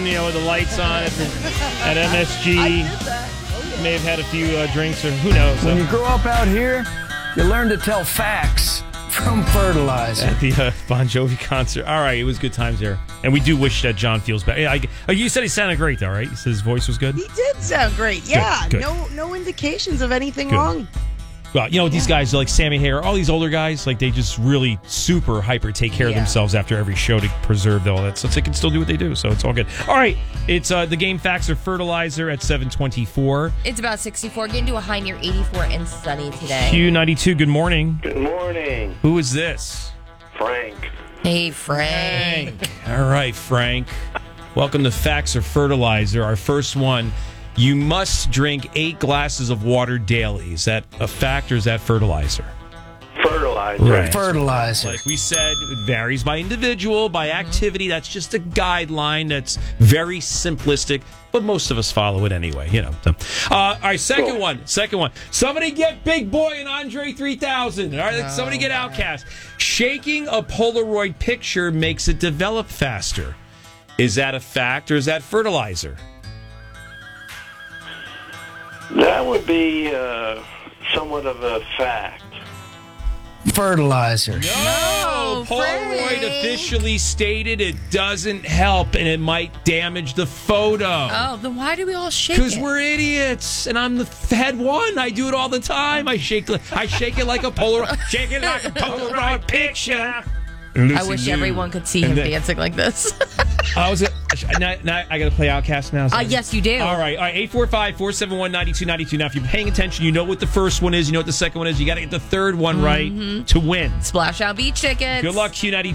with the lights on at MSG. I did that. Oh, yeah. May have had a few drinks, or who knows. When you grow up out here, you learn to tell facts from fertilizer. At the Bon Jovi concert. All right, it was good times there. And we do wish that John feels better. You said he sounded great, though, right? You said his voice was good? He did sound great. Yeah, Good. no indications of anything Good. wrong. Well, these guys like Sammy Hagar, all these older guys, like they just really super hyper take care of themselves after every show to preserve all that. So they can still do what they do. So it's all good. All right, it's the game facts are fertilizer at 7:24. It's about 64. Getting to a high near 84 and sunny today. Q92. Good morning. Good morning, Who is this? Frank. Hey, Frank. All right, Frank. Welcome to Facts or Fertilizer. Our first one. You must drink 8 glasses of water daily. Is that a fact or is that fertilizer? Fertilizer. Right. Fertilizer. Like we said, it varies by individual, by activity. That's just a guideline that's very simplistic, but most of us follow it anyway, All right, second one. Somebody get Big Boy and Andre 3000. All right, somebody get Outcast. Shaking a Polaroid picture makes it develop faster. Is that a fact or is that fertilizer? That would be somewhat of a fact. Fertilizer. No, Polaroid Frank. officially stated it doesn't help and it might damage the photo. Oh, then why do we all shake Because it? we're idiots, and I'm the head one. I do it all the time. I shake it like a Polaroid. Shake it like a Polaroid picture. I wish everyone could see him dancing like this. Now I got to play Outcast now. Yes, you do. All right. 845-471-9292. Now, if you're paying attention, you know what the first one is. You know what the second one is. You got to get the third one right to win. Splash Out Beach tickets. Good luck, Q92.